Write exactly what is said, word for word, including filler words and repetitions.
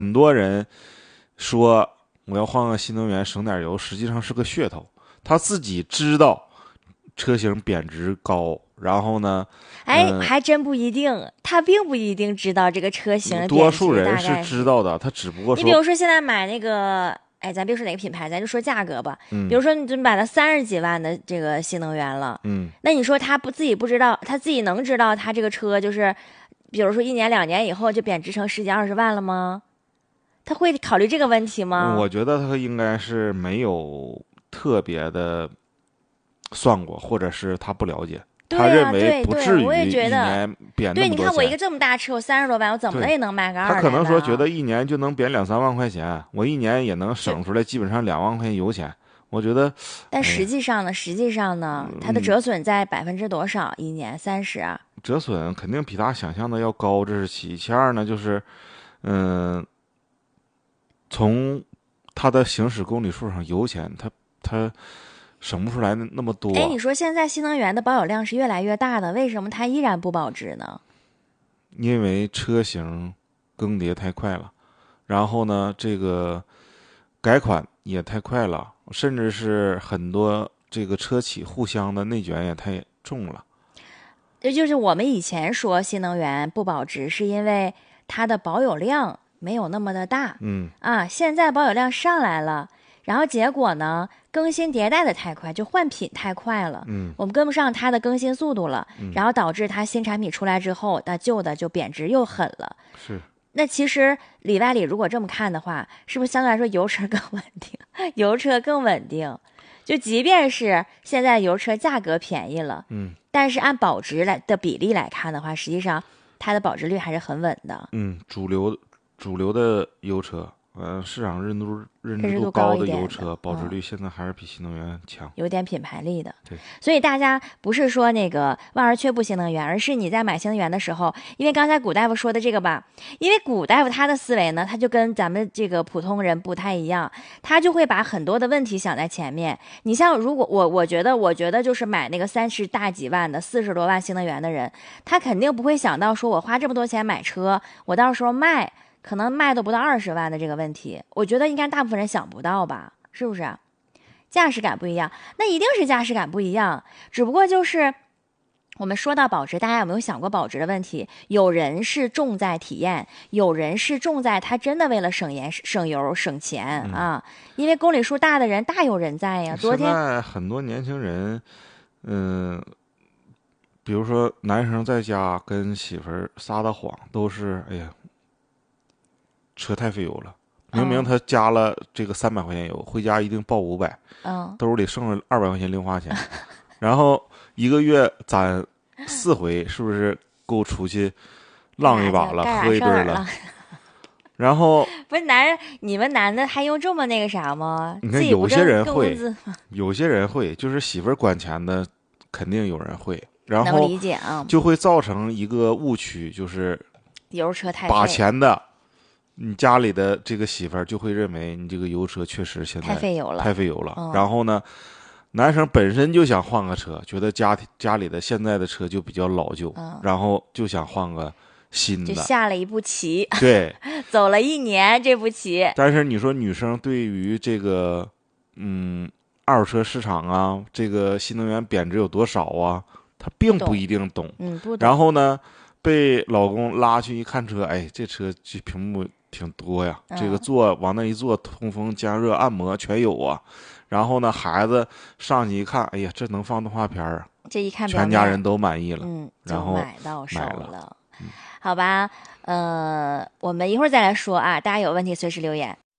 很多人说我要换个新能源省点油，实际上是个噱头。他自己知道车型贬值高，然后呢， 哎， 嗯、 还真不一定，他并不一定知道这个车型的多贬值数人是大概是。 知道的，他只不过你比说， 如说现在买那个，哎，咱别说哪个品牌，咱就说价格吧。比嗯如说你就买了三十几万的这个新能源了， 嗯， 那你说他不自己不知道，他自己能知道他这个车就是，比如说一年两年以后就贬值成十几二十万了吗？他会考虑这个问题吗？ 我觉得他应该是没有特别的算过，或者是他不了解，他对呀、 认为对对， 不至我也于一觉得。 年贬那对， 么多钱。 你看我一个这么大车，我三十多万，我怎么的对， 也能卖个他二来可能说觉万啊？ 得一年就能贬两三万块钱，我一年也能就省出来基本上两万块钱油钱。我觉得， 但实哎呀， 际上呢，实际上呢，它的嗯， 折损在百分之多少？一年三十啊？ 折损肯定比他想象的要高，这是其一。其二呢，就是，嗯、从它的行驶公里数上，油钱它它省不出来那么哎，你多， 说现在新能源的保有量是越来越大的，为什么它依然不保值呢？ 因为车型更迭太快了，然后呢，这个改款也太快了，甚至是很多这个车企互相的内卷也太重了。 这就是我们以前说新能源不保值，是因为它的保有量没有那么的大嗯啊。现在保有量上来了，然后结果呢，更新迭代的太快，就换品太快了， 嗯我们跟不上它的更新速度了， 嗯， 然后导致它新产品出来之后，那旧的就贬值又狠了。 是， 那其实里外里如果这么看的话，是不是相对来说油车更稳定？油车更稳定，就即便是现在油车价格便宜了， 嗯但是按保值来的比例来看的话，实际上它的保值率还是很稳的， 嗯，主流主流的油车，呃，市场认知认知认知度度高的高一点的， 油车，保值嗯。 率现在还是比新能源强。 有点品牌力的， 对， 所以大家不是说那个望而却步新能源，而是你在买新能源的时候，因为刚才古大夫说的这个吧，因为古大夫他的思维呢，他就跟咱们这个普通人不太一样，他就会把很多的问题想在前面。你像如果我我觉得，我觉得就是买那个三十大几万的、四十多万新能源的人，他肯定不会想到说我花这么多钱买车，我到时候卖可能卖都不到二十万的这个问题，我觉得应该大部分人想不到吧，是不是啊？驾驶感不一样，那一定是驾驶感不一样。只不过就是我们说到保值，大家有没有想过保值的问题？有人是重在体验，有人是重在他真的为了省盐、省油、省钱嗯， 啊。因为公里数大的人大有人在呀。昨现天， 在很多年轻人，嗯、比如说男生在家跟媳妇儿撒的谎，都是哎呀，车太费油了。明明嗯他加了这个三百块钱油，回家一定报五百， 嗯， 兜里剩了二百块钱零花钱，然后一个月攒四回，是不是够出去浪一把了， 干啥喝一事儿了？ 顿了？然后不是男人，你们男的还用这么那个啥吗？ 你看， 自己不有些挣挣工人会， 资， 有些人会，就是媳妇儿管钱的，肯定有人会，然能后理解啊。 就会造成一个误区，就是油车太把费， 钱的，你家里的这个媳妇儿就会认为你这个油车确实现在太费油了。 太费油了。 嗯然后呢，男生本身就想换个车，觉得家庭家里的现在的车就比较老旧， 嗯， 然后就想换个新就的。 下了一步棋， 对， 走了一年这步棋。 但是你说女生对于这个，嗯，二手车市场啊，这个新能源贬值有多少啊，她并不一定懂。 嗯，不懂。 然后呢，被老公拉去一看车，哎，这车这屏幕挺多呀， 嗯这个坐往那一坐，通风、加热、按摩全有啊。然后呢，孩子上去一看，哎呀，这能放动画片儿啊， 这一看表面， 全家人都满意了。 嗯，就然后买到手买了了。好吧，呃，我们一会儿再来说啊，大家有问题随时留言。